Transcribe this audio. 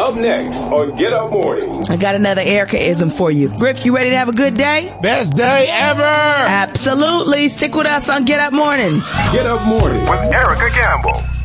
Up next on Get Up Mornings. I got another Erica-ism for you. Griff, you ready to have a good day? Best day ever! Absolutely. Stick with us on Get Up Mornings. Get Up Mornings with Erica Campbell.